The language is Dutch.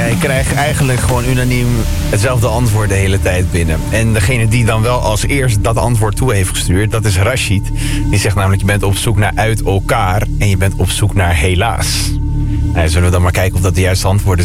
Jij krijgt eigenlijk gewoon unaniem hetzelfde antwoord de hele tijd binnen. En degene die dan wel als eerst dat antwoord toe heeft gestuurd, dat is Rashid. Die zegt namelijk, je bent op zoek naar uit elkaar en je bent op zoek naar helaas. Nou, zullen we dan maar kijken of dat de juiste antwoorden zijn.